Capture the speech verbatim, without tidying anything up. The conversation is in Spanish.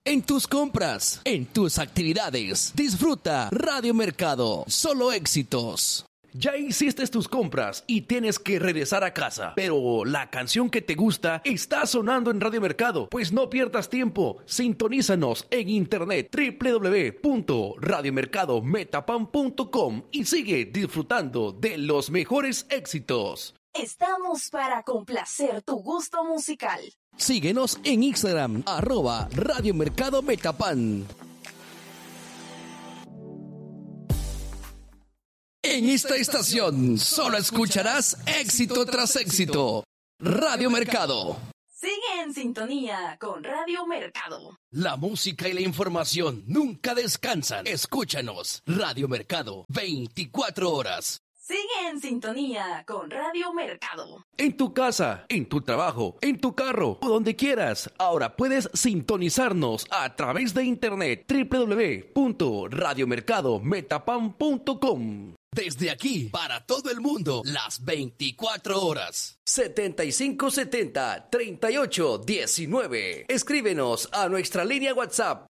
en tus compras, en tus actividades. Disfruta Radio Mercado. Solo éxitos. Ya hiciste tus compras y tienes que regresar a casa, pero la canción que te gusta está sonando en Radio Mercado. Pues no pierdas tiempo, sintonízanos en internet doble u doble u doble u punto radio mercado metapan punto com y sigue disfrutando de los mejores éxitos. Estamos para complacer tu gusto musical. Síguenos en Instagram, arroba Radio Mercado Metapan. En esta estación solo escucharás éxito tras éxito. Radio Mercado. Sigue en sintonía con Radio Mercado. La música y la información nunca descansan. Escúchanos. Radio Mercado, veinticuatro horas. Sigue en sintonía con Radio Mercado. En tu casa, en tu trabajo, en tu carro o donde quieras. Ahora puedes sintonizarnos a través de internet doble u doble u doble u punto radio mercado metapan punto com. Desde aquí, para todo el mundo, las veinticuatro horas. setenta y cinco setenta, treinta y ocho diecinueve. Escríbenos a nuestra línea WhatsApp